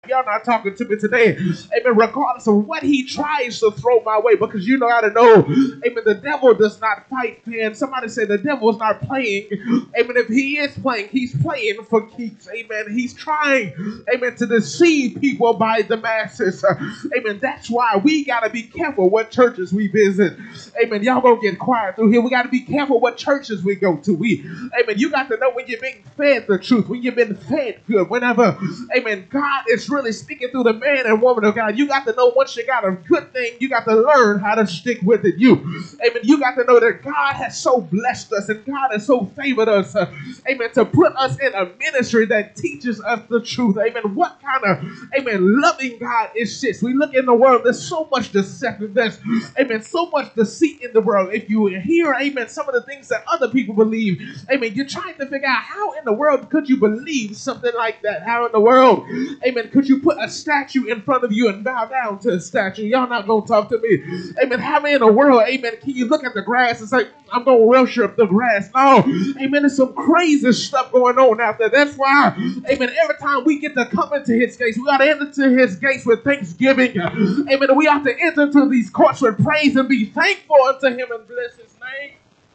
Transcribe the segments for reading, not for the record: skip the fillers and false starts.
Y'all not talking to me today. Amen. Regardless of what he tries to throw my way, because you know how to know. Amen. The devil does not fight fair. Somebody say the devil is not playing. Amen. If he is playing, he's playing for keeps. Amen. He's trying, amen, to deceive people by the masses. Amen. That's why we got to be careful what churches we visit. Amen. Y'all gonna get quiet through here. We got to be careful what churches we go to. Amen. You got to know when you're being fed the truth, when you've been fed good, whenever, amen, God is really speaking through the man and woman of God. You got to know once you got a good thing, you got to learn how to stick with it. Amen. You got to know that God has so blessed us and God has so favored us, amen, to put us in a ministry that teaches us the truth. Amen. What kind of, amen, loving God is this? We look in the world, there's so much deception, there's, amen, so much deceit in the world. If you hear, amen, some of the things that other people believe, amen, you're trying to figure out how in the world could you believe something like that? How in the world, amen, could you put a statue in front of you and bow down to a statue? Y'all not gonna talk to me. Amen. How in the world, amen, can you look at the grass and say, I'm gonna worship the grass? No, amen, there's some crazy stuff going on out there. That's why, amen, every time we get to come into his gates, we gotta enter his gates with thanksgiving. Amen. We have to enter into these courts with praise and be thankful unto him and bless his name.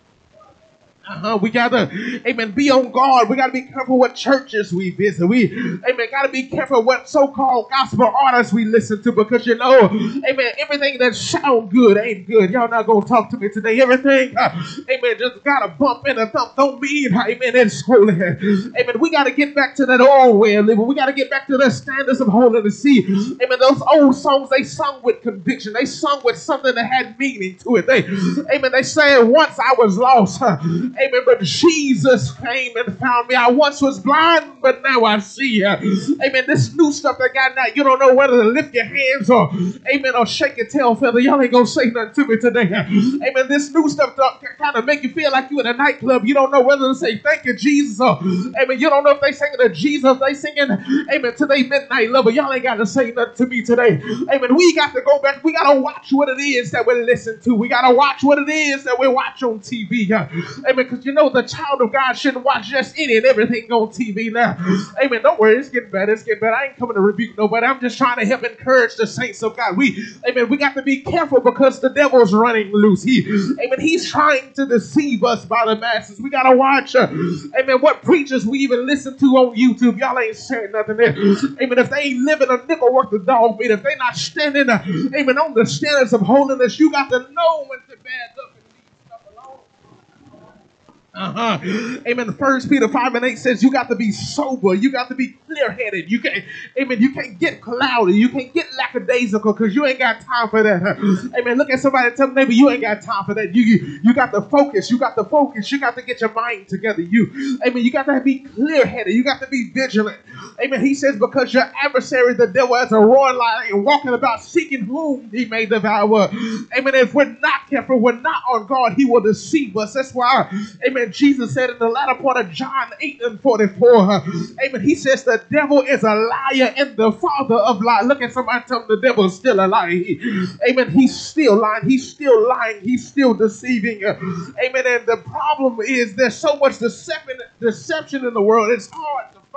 We gotta, amen, be on guard. We gotta be careful what churches we visit. Amen, gotta be careful what so-called gospel artists we listen to, because you know, amen, everything that sound good ain't good. Y'all not gonna talk to me today. Everything, amen, just got a bump and a thump don't mean, amen, it's holy. Amen, we gotta get back to that old way of living. We gotta get back to the standards of holiness. See, amen, those old songs, they sung with conviction. They sung with something that had meaning to it. Amen, they said, once I was lost, amen, but Jesus came and found me. I once was blind, but now I see. Amen. This new stuff that got now, you don't know whether to lift your hands or, amen, or shake your tail feather. Y'all ain't gonna say nothing to me today. Amen. This new stuff kind of make you feel like you in a nightclub. You don't know whether to say thank you, Jesus, or, amen, you don't know if they singing to Jesus, they singing, amen, to their midnight lover. Y'all ain't got to say nothing to me today. Amen. We got to go back. We got to watch what it is that we listen to. We got to watch what it is that we watch on TV. Amen. Because you know the child of God shouldn't watch just any and everything on TV now. Amen. Don't worry, it's getting better. It's getting better. I ain't coming to rebuke nobody. I'm just trying to help encourage the saints of God. Amen, we got to be careful because the devil's running loose. Amen, he's trying to deceive us by the masses. We got to watch, amen, what preachers we even listen to on YouTube. Y'all ain't saying nothing there. Amen, if they ain't living a nickel worth of dog meat, if they not standing, amen, on the standards of holiness, you got to know when to bad up. Amen. 1 Peter 5:8 says you got to be sober. You got to be clear-headed. You can't, amen, you can't get cloudy. You can't get lackadaisical because you ain't got time for that. Amen. Look at somebody and tell them, neighbor, you ain't got time for that. You got to focus. You got to focus. You got to get your mind together. Amen, you got to be clear-headed. You got to be vigilant. Amen. He says, because your adversary, the devil, as a roaring lion, walking about seeking whom he may devour. Amen. If we're not careful, we're not on guard, he will deceive us. That's why, amen, Jesus said in the latter part of John 8:44, amen, he says the devil is a liar and the father of lies. Look at somebody, tell him the devil is still a liar. Amen, he's still lying. He's still lying. He's still deceiving. Amen, and the problem is there's so much deception in the world, it's hard to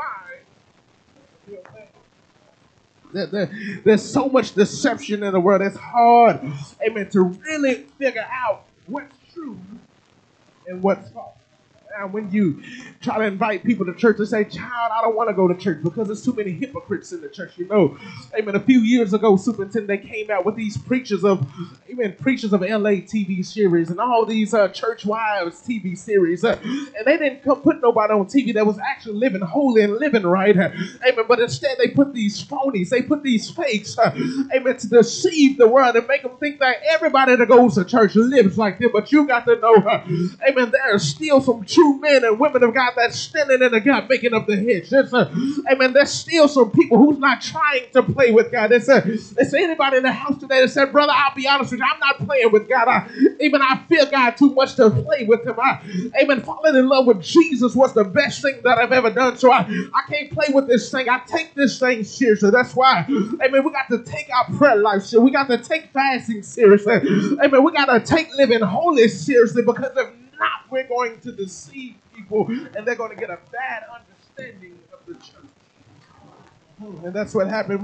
find. There's so much deception in the world, it's hard, amen, to really figure out what's true and what's false. And when you try to invite people to church, they say, child, I don't want to go to church because there's too many hypocrites in the church. You know, amen, a few years ago, superintendent, they came out with these preachers of LA TV series and all these church wives TV series. And they didn't come put nobody on TV that was actually living holy and living right. Amen, but instead they put these phonies, they put these fakes, amen, to deceive the world and make them think that everybody that goes to church lives like them. But you got to know, amen, there are still some true men and women of God that's standing in the gap making up the hedge. Amen, there's still some people who's not trying to play with God. There's anybody in the house today that said, brother, I'll be honest with you, I'm not playing with God. I fear God too much to play with him. Amen, falling in love with Jesus was the best thing that I've ever done. So I can't play with this thing. I take this thing seriously. That's why, amen, we got to take our prayer life seriously. We got to take fasting seriously. Amen, we got to take living holy seriously, because if not, we're going to deceive people and they're going to get a bad understanding of the church. And that's what happened.